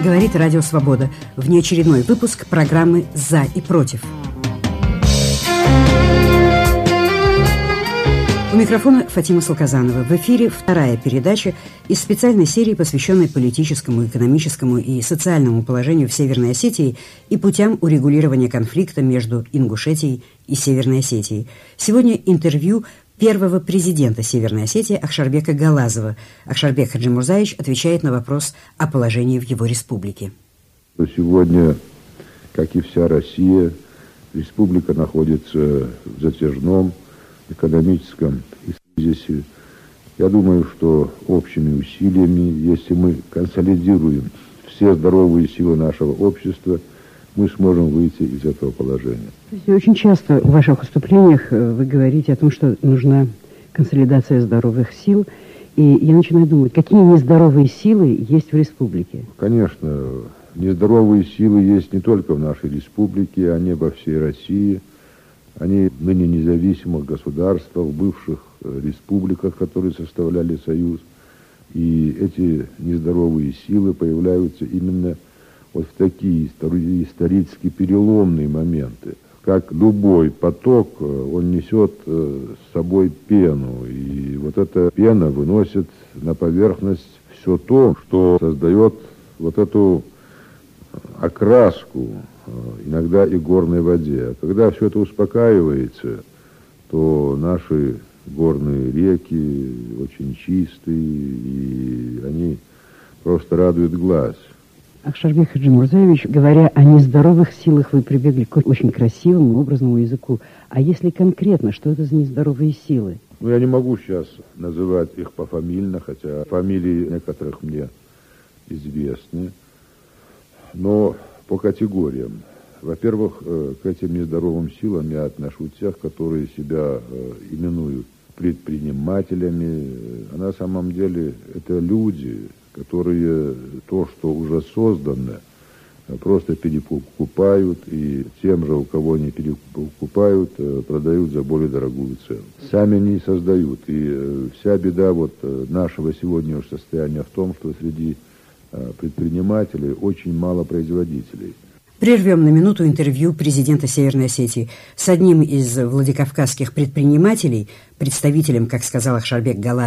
Говорит Радио Свобода. Внеочередной выпуск программы «За и против». У микрофона Фатима Салказанова. В эфире вторая передача из специальной серии, посвященной политическому, экономическому и социальному положению в Северной Осетии и путям урегулирования конфликта между Ингушетией и Северной Осетией. Сегодня интервью первого президента Северной Осетии Ахшарбека Галазова. Ахшарбек Хаджимурзаевич отвечает на вопрос о положении в его республике. Сегодня, как и вся Россия, республика находится в затяжном экономическом кризисе. Я думаю, что общими усилиями, если мы консолидируем все здоровые силы нашего общества, мы сможем выйти из этого положения. Очень часто в ваших выступлениях вы говорите о том, что нужна консолидация здоровых сил. И я начинаю думать, какие нездоровые силы есть в республике? Конечно, нездоровые силы есть не только в нашей республике, они во всей России. Они в ныне независимых государствах, в бывших республиках, которые составляли Союз. И эти нездоровые силы появляются именно вот в такие исторически переломные моменты. Как любой поток, он несет с собой пену. И вот эта пена выносит на поверхность все то, что создает вот эту окраску, иногда и горной воде. А когда все это успокаивается, то наши горные реки очень чистые, и они просто радуют глаз. Ахшарбек Хаджимурзаевич, говоря о нездоровых силах, вы прибегли к очень красивому, образному языку. А если конкретно, что это за нездоровые силы? Я не могу сейчас называть их пофамильно, хотя фамилии некоторых мне известны. Но по категориям. Во-первых, к этим нездоровым силам я отношу тех, которые себя именуют предпринимателями. А на самом деле это люди, которые то, что уже создано, просто перекупают, и тем же, у кого они перекупают, продают за более дорогую цену. Сами не создают. И вся беда вот нашего сегодняшнего состояния в том, что среди предпринимателей очень мало производителей. Прервем на минуту интервью президента Северной Осетии с одним из владикавказских предпринимателей, представителем, как сказал Ахшарбек Галазов,